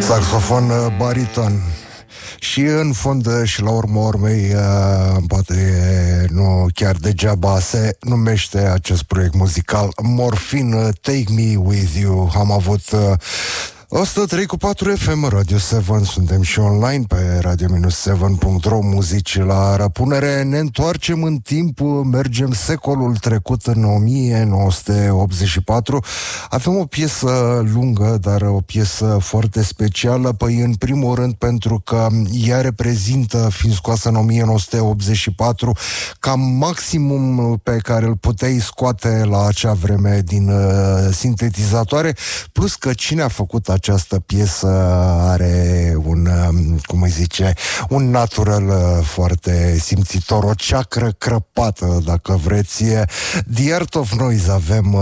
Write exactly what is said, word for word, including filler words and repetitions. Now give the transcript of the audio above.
Saxofon bariton. Și în fond și la urmă urmei, poate nu chiar degeaba se numește acest proiect muzical Morphine, Take Me With You. Am avut o sută trei cu patru F M, Radio șapte, suntem și online pe radio șapte punct ro, muzici la răpunere. Ne întoarcem în timp, mergem secolul trecut în o mie nouă sute optzeci și patru. Avem o piesă lungă, dar o piesă foarte specială, păi în primul rând pentru că ea reprezintă, fiind scoasă în o mie nouă sute optzeci și patru, cam maximum pe care îl puteai scoate la acea vreme din uh, sintetizatoare, plus că cine a făcut această piesă are un, cum îi zice, un natural foarte simțitor, o ceacră crăpată, dacă vreți. The Art of Noise avem